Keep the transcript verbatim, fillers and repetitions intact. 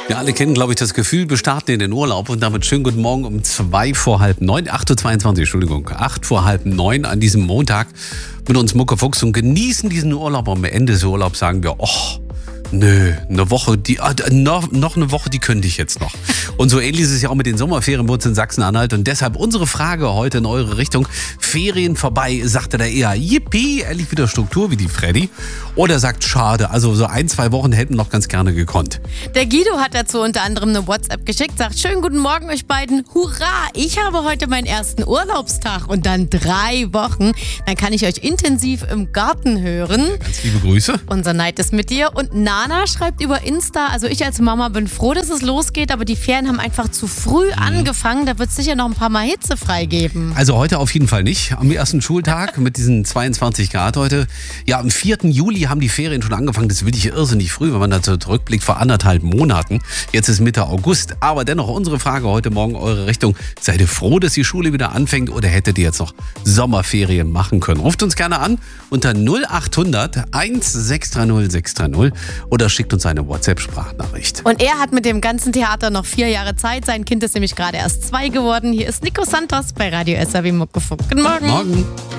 Wir alle kennen, glaube ich, das Gefühl, wir starten in den Urlaub und damit schönen guten Morgen um zwei vor halb neun, acht Uhr zweiundzwanzig, Entschuldigung, acht vor halb neun an diesem Montag mit uns Mucke Fuchs und genießen diesen Urlaub. Am Ende des Urlaubs sagen wir, oh, nö, eine Woche, die, äh, noch, noch eine Woche, die könnte ich jetzt noch. Und so ähnlich ist es ja auch mit den Sommerferien bei uns in Sachsen-Anhalt. Und deshalb unsere Frage heute in eure Richtung. Ferien vorbei, sagt er da eher, yippie, endlich wieder Struktur wie die Freddy? Oder sagt, schade, also so ein, zwei Wochen hätten wir noch ganz gerne gekonnt. Der Guido hat dazu unter anderem eine WhatsApp geschickt, sagt, schönen guten Morgen euch beiden, hurra, ich habe heute meinen ersten Urlaubstag und dann drei Wochen. Dann kann ich euch intensiv im Garten hören. Ganz liebe Grüße. Unser Neid ist mit dir. Und Nana schreibt über Insta, also ich als Mama bin froh, dass es losgeht, aber die Ferien haben einfach zu früh angefangen. Da wird es sicher noch ein paar Mal Hitze freigeben. Also heute auf jeden Fall nicht. Am ersten Schultag mit diesen zweiundzwanzig Grad heute. Ja, am vierten Juli haben die Ferien schon angefangen. Das will ich irrsinnig früh, wenn man da zurückblickt, vor anderthalb Monaten. Jetzt ist Mitte August. Aber dennoch unsere Frage heute Morgen, eure Richtung. Seid ihr froh, dass die Schule wieder anfängt oder hättet ihr jetzt noch Sommerferien machen können? Ruft uns gerne an unter null acht hundert eins sechs drei null sechs drei null oder schickt uns eine WhatsApp-Sprachnachricht. Und er hat mit dem ganzen Theater noch vier Jahre Zeit. Sein Kind ist nämlich gerade erst zwei geworden. Hier ist Nico Santos bei Radio S R W Mucke Funk. Guten Morgen. Morgen.